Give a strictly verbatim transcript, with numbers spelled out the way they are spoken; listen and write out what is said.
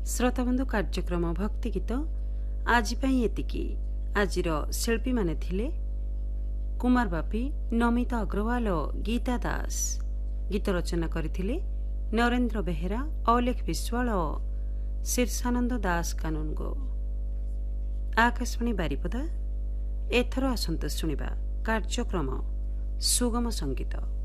ଶ୍ରୋତାବନ୍ଧୁ କାର୍ଯ୍ୟକ୍ରମ ଭକ୍ତି ଗୀତ ଆଜି ପାଇଁ ଏତିକି। ଆଜିର ଶିଳ୍ପୀମାନେ ଥିଲେ କୁମାର ବାପି, ନମିତା ଅଗ୍ରୱାଲ ଓ ଗୀତା ଦାସ। ଗୀତ ରଚନା କରିଥିଲେ ନରେନ୍ଦ୍ର ବେହେରା, ଅଲେଖ ବିଶ୍ୱାଳ ଓ ଶୀର୍ଷାନନ୍ଦ ଦାସ କାନୁନଗୋ। ଆକାଶବାଣୀ ବାରିପଦା। ଏଥର ଆସନ୍ତୁ ଶୁଣିବା କାର୍ଯ୍ୟକ୍ରମ ସୁଗମ ସଙ୍ଗୀତ।